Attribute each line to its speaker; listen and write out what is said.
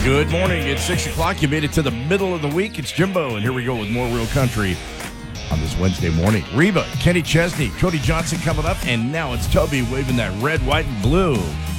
Speaker 1: Good morning. It's 6 o'clock. You made it to the middle of the week. It's Jimbo, and here we go with more Real Country on this Wednesday morning. Reba, Kenny Chesney, Cody Johnson coming up, and now it's Toby waving that red, white, and blue.